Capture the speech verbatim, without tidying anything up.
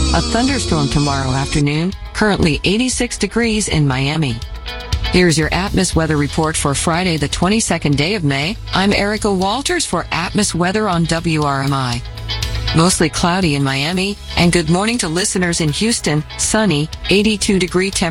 A thunderstorm tomorrow afternoon, currently eighty-six degrees in Miami. Here's your Atmos weather report for Friday, the twenty-second day of May. I'm Erica Walters for Atmos Weather on W R M I. Mostly cloudy in Miami, and good morning to listeners in Houston. Sunny, eighty-two degree temperature.